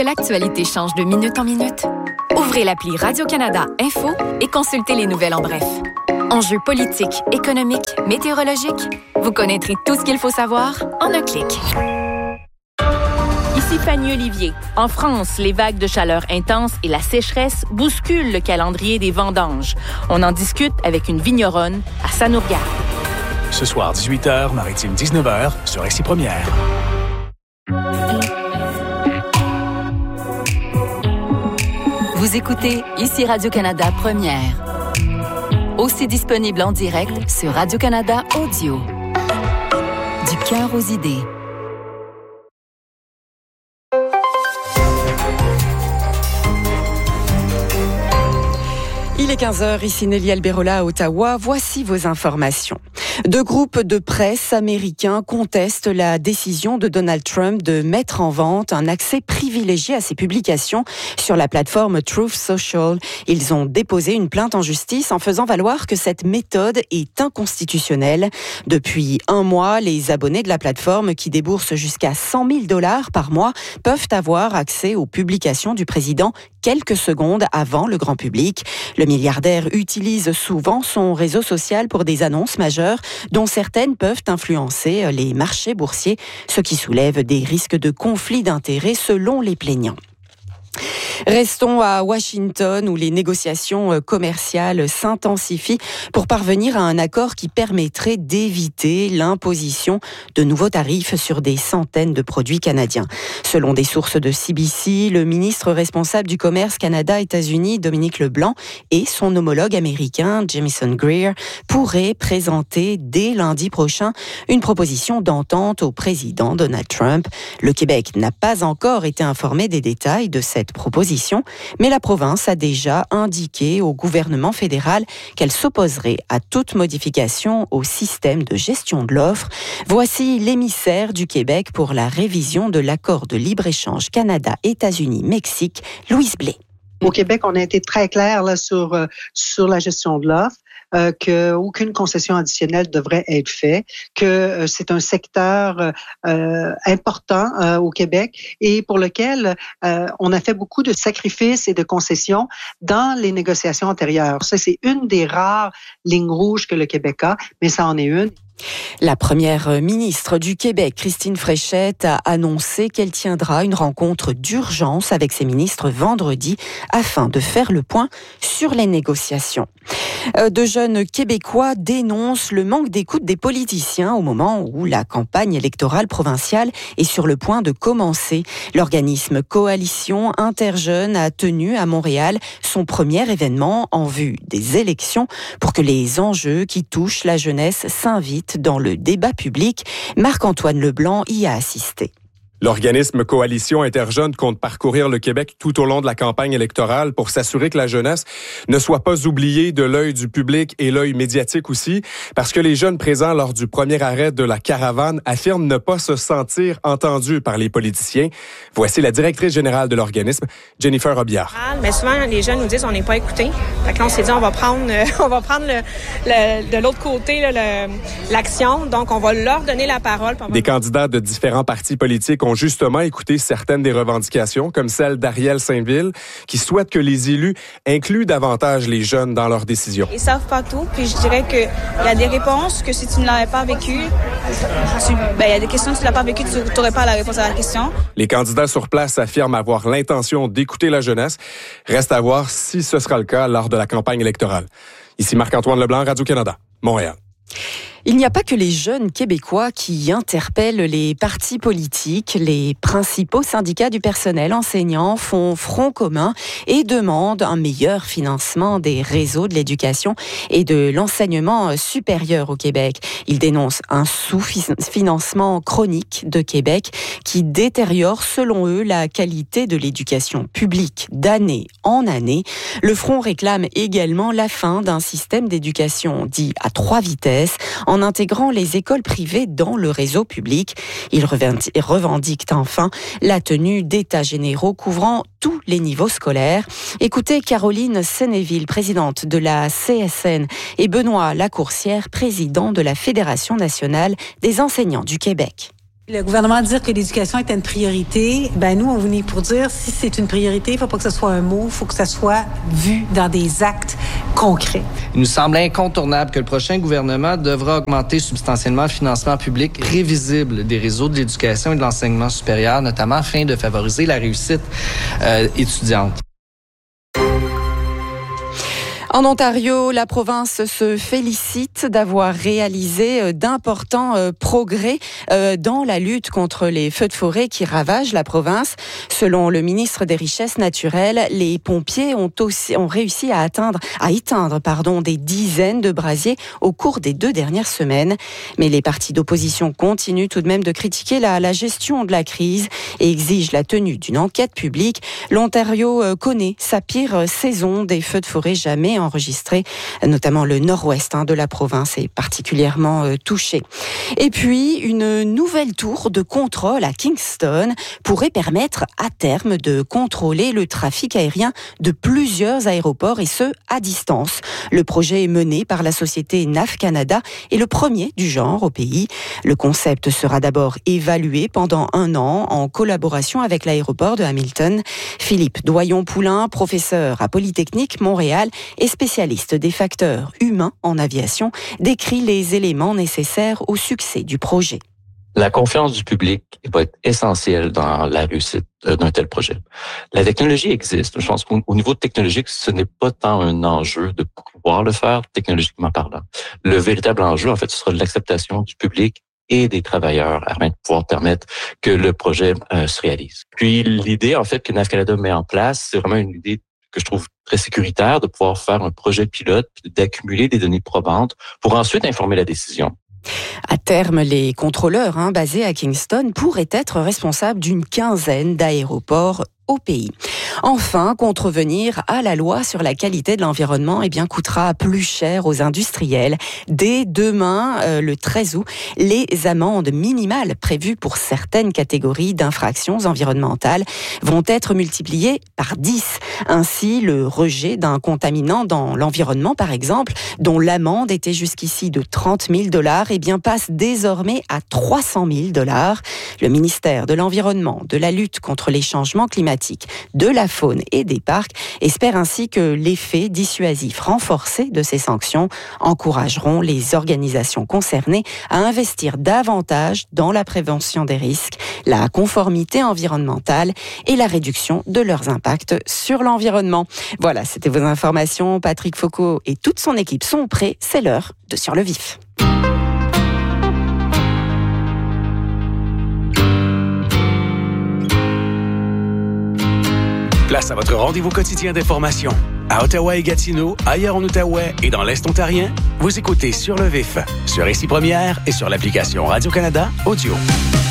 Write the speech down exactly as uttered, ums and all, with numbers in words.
que l'actualité change de minute en minute? Ouvrez l'appli Radio-Canada Info et consultez les nouvelles en bref. Enjeux politiques, économiques, météorologiques, vous connaîtrez tout ce qu'il faut savoir en un clic. Ici Fanny Olivier. En France, les vagues de chaleur intense et la sécheresse bousculent le calendrier des vendanges. On en discute avec une vigneronne à Sanourgard. Ce soir, dix-huit heures, Maritime dix-neuf heures, sur Ici Première. Vous écoutez Ici Radio-Canada Première. Aussi disponible en direct sur Radio-Canada Audio. Du cœur aux idées. Il est quinze heures, ici Nelly Alberola à Ottawa. Voici vos informations. Deux groupes de presse américains contestent la décision de Donald Trump de mettre en vente un accès privilégié à ses publications sur la plateforme Truth Social. Ils ont déposé une plainte en justice en faisant valoir que cette méthode est inconstitutionnelle. Depuis un mois, les abonnés de la plateforme, qui déboursent jusqu'à cent mille dollars par mois, peuvent avoir accès aux publications du président quelques secondes avant le grand public. Le milliardaire utilise souvent son réseau social pour des annonces majeures, dont certaines peuvent influencer les marchés boursiers, ce qui soulève des risques de conflit d'intérêts selon les plaignants. Restons à Washington, où les négociations commerciales s'intensifient pour parvenir à un accord qui permettrait d'éviter l'imposition de nouveaux tarifs sur des centaines de produits canadiens. Selon des sources de C B C, le ministre responsable du commerce Canada-États-Unis, Dominique Leblanc, et son homologue américain, Jamieson Greer, pourraient présenter dès lundi prochain une proposition d'entente au président Donald Trump. Le Québec n'a pas encore été informé des détails de cette proposition, mais la province a déjà indiqué au gouvernement fédéral qu'elle s'opposerait à toute modification au système de gestion de l'offre. Voici l'émissaire du Québec pour la révision de l'accord de libre-échange Canada-États-Unis-Mexique, Louise Blais. Au Québec, on a été très clair là, sur, euh, sur la gestion de l'offre. Euh, qu'aucune concession additionnelle devrait être faite, que euh, c'est un secteur euh, important euh, au Québec et pour lequel euh, on a fait beaucoup de sacrifices et de concessions dans les négociations antérieures. Ça, c'est une des rares lignes rouges que le Québec a, mais ça en est une. La première ministre du Québec, Christine Fréchette, a annoncé qu'elle tiendra une rencontre d'urgence avec ses ministres vendredi afin de faire le point sur les négociations. De jeunes Québécois dénoncent le manque d'écoute des politiciens au moment où la campagne électorale provinciale est sur le point de commencer. L'organisme Coalition Interjeunes a tenu à Montréal son premier événement en vue des élections pour que les enjeux qui touchent la jeunesse s'invitent dans le débat public. Marc-Antoine Leblanc y a assisté. L'organisme Coalition Interjeunes compte parcourir le Québec tout au long de la campagne électorale pour s'assurer que la jeunesse ne soit pas oubliée de l'œil du public et l'œil médiatique aussi, parce que les jeunes présents lors du premier arrêt de la caravane affirment ne pas se sentir entendus par les politiciens. Voici la directrice générale de l'organisme, Jennifer Robillard. Mais souvent, les jeunes nous disent on n'est pas écoutés. Fait que là, on s'est dit on va prendre, euh, on va prendre le, le, de l'autre côté là, le, l'action. Donc, on va leur donner la parole. Va... Des candidats de différents partis politiques ont justement écouté certaines des revendications, comme celle d'Ariel Saint-Ville, qui souhaite que les élus incluent davantage les jeunes dans leurs décisions. Ils savent pas tout, puis je dirais qu'il y a des réponses que si tu ne l'avais pas vécu, tu, ben, il y a des questions que tu ne l'as pas vécu, tu n'aurais pas la réponse à la question. Les candidats sur place affirment avoir l'intention d'écouter la jeunesse. Reste à voir si ce sera le cas lors de la campagne électorale. Ici Marc-Antoine Leblanc, Radio-Canada, Montréal. Il n'y a pas que les jeunes Québécois qui interpellent les partis politiques. Les principaux syndicats du personnel enseignant font front commun et demandent un meilleur financement des réseaux de l'éducation et de l'enseignement supérieur au Québec. Ils dénoncent un sous-financement chronique de Québec qui détériore, selon eux, la qualité de l'éducation publique d'année en année. Le Front réclame également la fin d'un système d'éducation dit à trois vitesses, en intégrant les écoles privées dans le réseau public. Ils revendiquent enfin la tenue d'états généraux couvrant tous les niveaux scolaires. Écoutez Caroline Sénéville, présidente de la C S N, et Benoît Lacourcière, président de la Fédération nationale des enseignants du Québec. Le gouvernement dire que l'éducation est une priorité, ben nous, on venait pour dire si c'est une priorité, il ne faut pas que ce soit un mot, il faut que ça soit vu dans des actes concrets. Il nous semble incontournable que le prochain gouvernement devra augmenter substantiellement le financement public révisible des réseaux de l'éducation et de l'enseignement supérieur, notamment afin de favoriser la réussite euh, étudiante. En Ontario, la province se félicite d'avoir réalisé d'importants progrès dans la lutte contre les feux de forêt qui ravagent la province. Selon le ministre des Richesses naturelles, les pompiers ont aussi ont réussi à atteindre, à éteindre, pardon, des dizaines de brasiers au cours des deux dernières semaines. Mais les partis d'opposition continuent tout de même de critiquer la, la gestion de la crise et exigent la tenue d'une enquête publique. L'Ontario connaît sa pire saison des feux de forêt jamais enregistrés, notamment le nord-ouest hein, de la province est particulièrement euh, touché. Et puis, une nouvelle tour de contrôle à Kingston pourrait permettre à terme de contrôler le trafic aérien de plusieurs aéroports et ce, à distance. Le projet est mené par la société N A F Canada et le premier du genre au pays. Le concept sera d'abord évalué pendant un an en collaboration avec l'aéroport de Hamilton. Philippe Doyon-Poulain, professeur à Polytechnique Montréal et spécialiste des facteurs humains en aviation, décrit les éléments nécessaires au succès du projet. La confiance du public va être essentielle dans la réussite d'un tel projet. La technologie existe. Je pense qu'au niveau technologique, ce n'est pas tant un enjeu de pouvoir le faire technologiquement parlant. Le véritable enjeu, en fait, ce sera l'acceptation du public et des travailleurs afin de pouvoir permettre que le projet euh, se réalise. Puis l'idée, en fait, que N A F Canada met en place, c'est vraiment une idée que je trouve très sécuritaire de pouvoir faire un projet pilote, d'accumuler des données probantes pour ensuite informer la décision. À terme, les contrôleurs hein, basés à Kingston pourraient être responsables d'une quinzaine d'aéroports au pays. Enfin, contrevenir à la loi sur la qualité de l'environnement eh bien, coûtera plus cher aux industriels. Dès demain, euh, le treize août, les amendes minimales prévues pour certaines catégories d'infractions environnementales vont être multipliées par dix. Ainsi, le rejet d'un contaminant dans l'environnement, par exemple, dont l'amende était jusqu'ici de trente mille dollars, eh bien, passe désormais à trois cent mille dollars. Le ministère de l'Environnement, de la lutte contre les changements climatiques, de la faune et des parcs espère ainsi que l'effet dissuasif renforcé de ces sanctions encourageront les organisations concernées à investir davantage dans la prévention des risques, la conformité environnementale et la réduction de leurs impacts sur l'environnement. Voilà, c'était vos informations. Patrick Faucot et toute son équipe sont prêts. C'est l'heure de Sur le Vif. Place à votre rendez-vous quotidien d'information. À Ottawa et Gatineau, ailleurs en Outaouais et dans l'Est ontarien, vous écoutez Sur le Vif, sur Ici Première et sur l'application Radio-Canada Audio.